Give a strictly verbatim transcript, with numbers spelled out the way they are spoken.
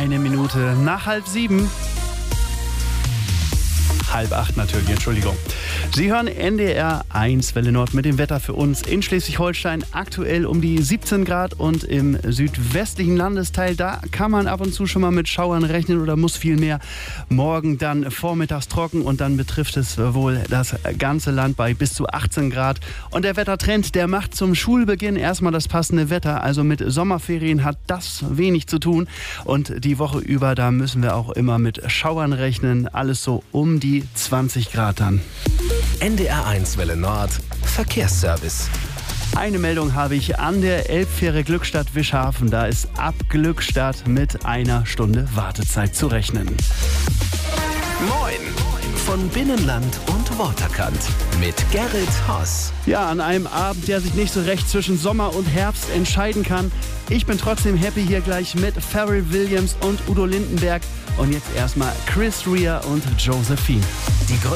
Eine Minute nach halb sieben. Halb acht natürlich, Entschuldigung. Sie hören N D R eins Welle Nord mit dem Wetter für uns in Schleswig-Holstein. Aktuell um die siebzehn Grad und im südwestlichen Landesteil, da kann man ab und zu schon mal mit Schauern rechnen oder muss viel mehr. Morgen dann vormittags trocken und dann betrifft es wohl das ganze Land bei bis zu achtzehn Grad. Und der Wettertrend, der macht zum Schulbeginn erstmal das passende Wetter. Also mit Sommerferien hat das wenig zu tun. Und die Woche über, da müssen wir auch immer mit Schauern rechnen. Alles so um die zwanzig Grad dann. N D R eins Welle Nord Verkehrsservice. Eine Meldung habe ich an der Elbfähre Glückstadt-Wischhafen. Da ist ab Glückstadt mit einer Stunde Wartezeit zu rechnen. Moin von Binnenland und Waterkant mit Gerrit Hoss. Ja, an einem Abend, der sich nicht so recht zwischen Sommer und Herbst entscheiden kann. Ich bin trotzdem happy hier gleich mit Pharrell Williams und Udo Lindenberg. Und jetzt erstmal Chris Rea und Josephine. Die